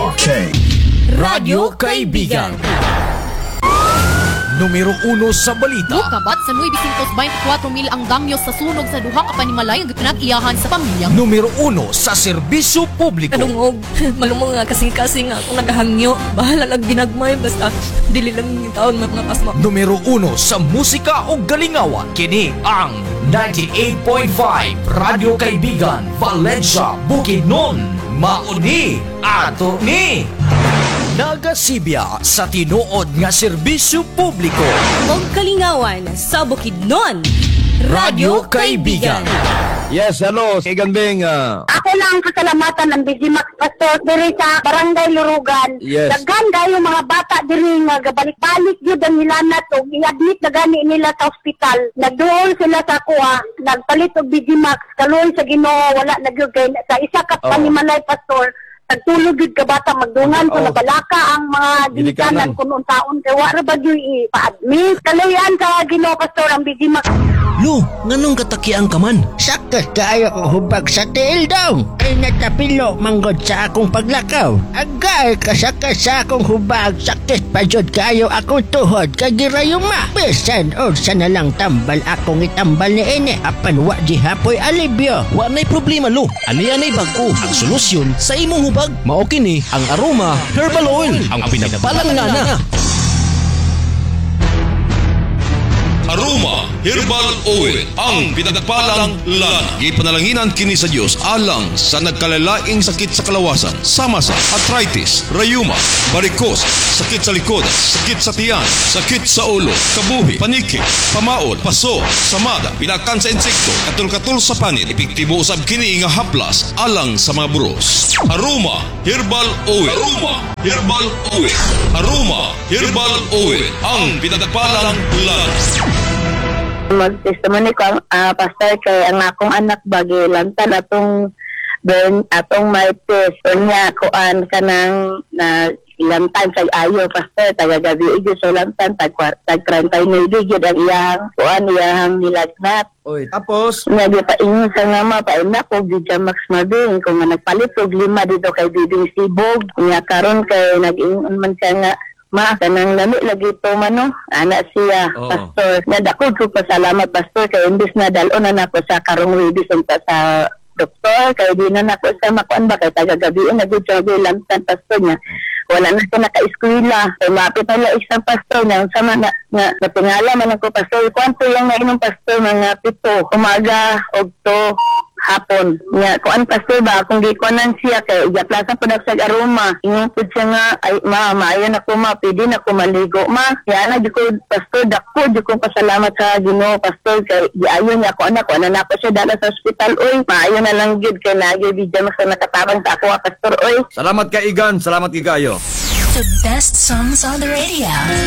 Okay. Radyo Kaibigan. Numero 1 sa balita. Kabat sa 924,000 ang damyo sa sunog sa duha ka panimalay nga pinag-iyahan sa pamilya. Numero 1 sa serbisyo publiko. Kanungog, malumong nga kasing-kasing nga akong nagahangyo. Bahala lang ginagmay, basta dili lang yung taon mga pasma. Numero 1 sa musika o galingawan. Kini ang 98.5 Radyo Kaibigan, Valencia, Bukidnon. Mauni ato ni nagasibya sa tinuod nga serbisyo publiko. Og kalingawan sa Bukidnon. Radyo Kaibigan. Yes, hello. Iganding. Ako lang kasalamatan ng Bizimax Pastor diri sa Barangay Lurugan. Yes. Daghan kayo mga bata diri nga gabalik-balik gyud ang nilanat og i-admit na gani nila sa ospital. Nagduol sila sa kuha, nagpalit og Bizimax, kaluoy sa Ginoo wala na gyud kay sa isa ka panimalay pastor. Nagtulog gyud ka bata magdungan ko nabalaka ang mga ginikanan kun untaon kay wa ra ba gyud i-admit. Kaluyan sa Ginoo pastor ang Bizimax. Lo, nganong katakian ka man? Sakit kaayo ko hubag sa tiil daw. Ay natapilo manggod sa akong paglakaw. Agay kasakit sa akong hubag. Sakit pa jud kaayo akong tuhod kagirayuma. Bisan unsa na lang tambal akong itambal ni ine. Apan wa di hapoy alibyo. Wa na'y problema lo. Ani-anay bag-o ang solusyon sa imong hubag. Mao kini ang Aroma Herbal Oil, ang pinagbalangana. Aroma Herbal Oil, ang pinagpalang lana. Ipanalanginan kini sa Dios alang sa nagkalalaing sakit sa kalawasan, sama sa arthritis, rayuma, varicose, sakit sa likod, sakit sa tiyan, sakit sa ulo, kabuhi, paniki, pamaol, paso, samada, pinakan sa insekto, katul-katul sa panit, epektibo usab kini nga haplas alang sa mga buros. Aroma Herbal Oil. Aroma Herbal Oil. Aroma Herbal Oil, ang pinagpalang lana. Mag-testimony ko ang pastor kay ang akong anak bagi lantan atong may test niya kuan kanang na lantan sa ayo pastor taga-gabi igyo sa lantan tag 39 gyud ang iyang kuan iyang nilagnat. Oy, tapos Nga pa ingon sa nga mapaina ko Bija Max Mabing kung nga nagpalit og 5 dito kay Bibing Sibog nga karon kay nag-ingon man siya nga ma, kanang lami lagi po mano, anak siya, pastor. Nadako ko pasalamat, pastor, kay imbis na dalon na nako sa karong ribis sa doktor, kay di na nako sa makuan ba, kay taga-gabiin, nag-job lantan, pastor niya. Wala na siya naka-eskwela. Kay mapit na isang pastor niya, sama na natingala man ako, pastor, kwanto yung nainom pastor, mga 7, umaga, og 2, hapon. Nga, kuan pastor ba, kung gikuanan siya, kay igaplasan po na sa Aroma. Ingon po siya nga, ay maayo na ko pwede na ko maligo. Kaya na, di ko, pastor, dako, di ko pasalamat sa Ginoo, pastor, kay ayaw niya ko anak, kuanan na po siya dala sa ospital, oy. Maayo na lang gid kay nagi, Bija Max na nakatabang sa ako, pastor, oy. salamat kay Igan, salamat kay kayo. The best songs on the radio.